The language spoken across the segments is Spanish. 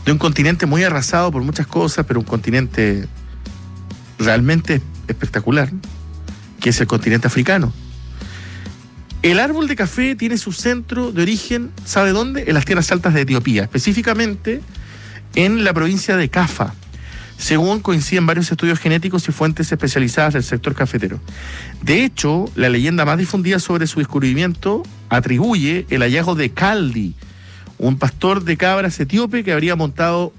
de un continente muy arrasado por muchas cosas, pero un continente realmente espectacular, que es el continente africano. El árbol de café tiene su centro de origen, ¿sabe dónde? En las tierras altas de Etiopía, específicamente en la provincia de Cafa, según coinciden varios estudios genéticos y fuentes especializadas del sector cafetero. De hecho, la leyenda más difundida sobre su descubrimiento atribuye el hallazgo de Kaldi, un pastor de cabras etíope que habría notado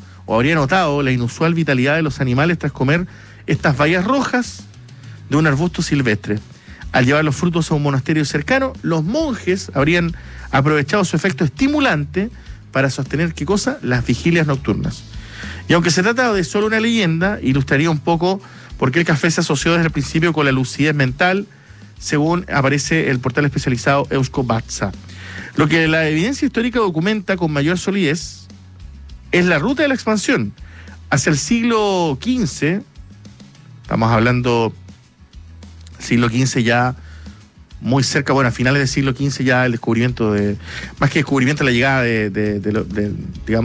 la inusual vitalidad de los animales tras comer estas bayas rojas de un arbusto silvestre. Al llevar los frutos a un monasterio cercano, los monjes habrían aprovechado su efecto estimulante para sostener, ¿qué cosa? Las vigilias nocturnas. Y aunque se trata de solo una leyenda, ilustraría un poco por qué el café se asoció desde el principio con la lucidez mental, según aparece el portal especializado Euskobatza. Lo que la evidencia histórica documenta con mayor solidez es la ruta de la expansión. Hacia el siglo XV, estamos hablando siglo XV ya muy cerca, bueno, a finales del siglo XV ya el descubrimiento más que descubrimiento, la llegada del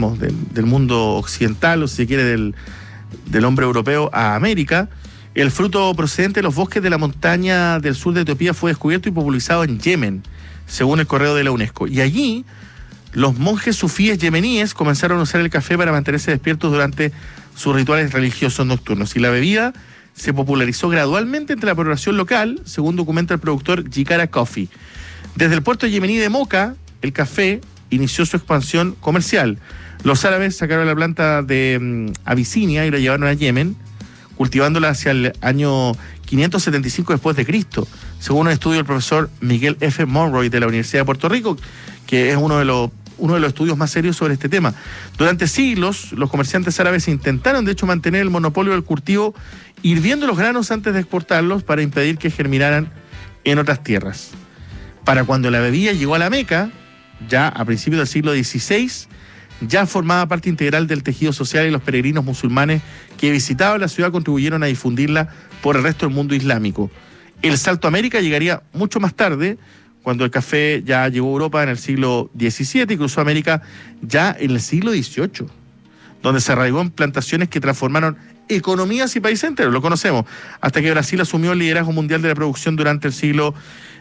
mundo occidental, o si se quiere, del hombre europeo a América. El fruto procedente de los bosques de la montaña del sur de Etiopía fue descubierto y popularizado en Yemen, según el correo de la UNESCO. Y allí, los monjes sufíes yemeníes comenzaron a usar el café para mantenerse despiertos durante sus rituales religiosos nocturnos. Y la bebida se popularizó gradualmente entre la población local, según documenta el productor Jikara Coffee. Desde el puerto yemení de Moca, el café inició su expansión comercial. Los árabes sacaron la planta de Abisinia y la llevaron a Yemen, cultivándola hacia el año 575 después de Cristo, según un estudio del profesor Miguel F. Monroy de la Universidad de Puerto Rico, que es uno de los estudios más serios sobre este tema. Durante siglos, los comerciantes árabes intentaron, de hecho, mantener el monopolio del cultivo, hirviendo los granos antes de exportarlos para impedir que germinaran en otras tierras. Para cuando la bebida llegó a la Meca, ya a principios del siglo XVI, ya formaba parte integral del tejido social, y los peregrinos musulmanes que visitaban la ciudad contribuyeron a difundirla por el resto del mundo islámico. El salto a América llegaría mucho más tarde, cuando el café ya llegó a Europa en el siglo XVII y cruzó América ya en el siglo XVIII, donde se arraigó en plantaciones que transformaron economías y países enteros, lo conocemos, hasta que Brasil asumió el liderazgo mundial de la producción durante el siglo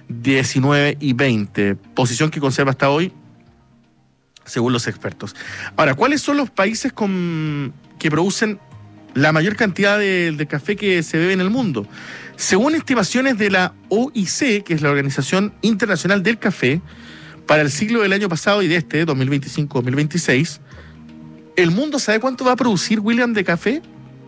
XIX y XX, posición que conserva hasta hoy, según los expertos. Ahora, ¿cuáles son los países que producen la mayor cantidad de café que se bebe en el mundo? Según estimaciones de la OIC, que es la Organización Internacional del Café, para el ciclo del año pasado y de 2025-2026, ¿el mundo sabe cuánto va a producir, William, de café?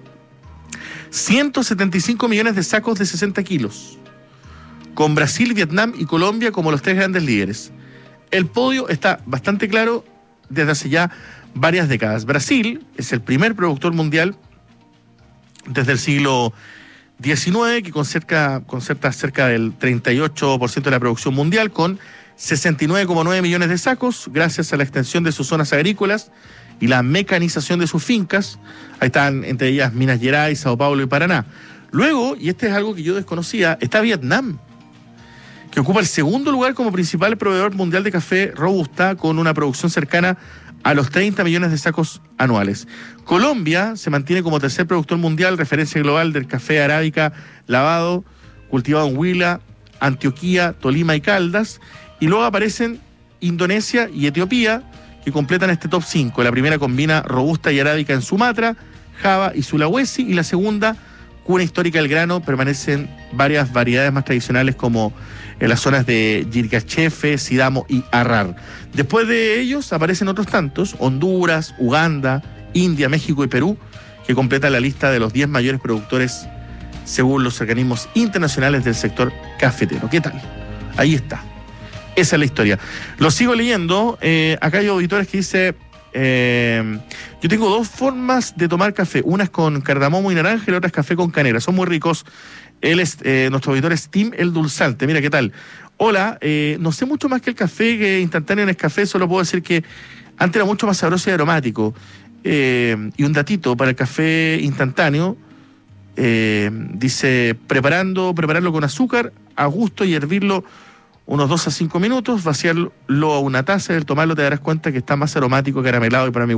175 millones de sacos de 60 kilos, con Brasil, Vietnam y Colombia como los tres grandes líderes. El podio está bastante claro desde hace ya varias décadas. Brasil es el primer productor mundial desde el siglo XIX, que concentra cerca del 38% de la producción mundial, con 69,9 millones de sacos, gracias a la extensión de sus zonas agrícolas y la mecanización de sus fincas. Ahí están, entre ellas, Minas Gerais, Sao Paulo y Paraná. Luego, y este es algo que yo desconocía, está Vietnam, que ocupa el segundo lugar como principal proveedor mundial de café robusta, con una producción cercana a los 30 millones de sacos anuales. Colombia se mantiene como tercer productor mundial, referencia global del café arábica lavado, cultivado en Huila, Antioquia, Tolima y Caldas. Y luego aparecen Indonesia y Etiopía, que completan este top 5. La primera combina robusta y arábica en Sumatra, Java y Sulawesi, y la segunda, cuna histórica del grano, permanecen varias variedades más tradicionales como en las zonas de Yirgacheffe, Sidamo y Arrar. Después de ellos aparecen otros tantos: Honduras, Uganda, India, México y Perú, que completan la lista de los 10 mayores productores según los organismos internacionales del sector cafetero. ¿Qué tal? Ahí está. Esa es la historia. Lo sigo leyendo. Acá hay auditores que dice: yo tengo dos formas de tomar café. Una es con cardamomo y naranja y la otra es café con canela. Son muy ricos. Nuestro auditor es Tim el Dulzante. Mira, ¿qué tal? Hola, no sé mucho más que el café instantáneo en Nescafé. Solo puedo decir que antes era mucho más sabroso y aromático. Y un datito para el café instantáneo. Dice, prepararlo con azúcar a gusto y hervirlo unos 2 a 5 minutos, vaciarlo a una taza y al tomarlo te darás cuenta que está más aromático, caramelado, y para mí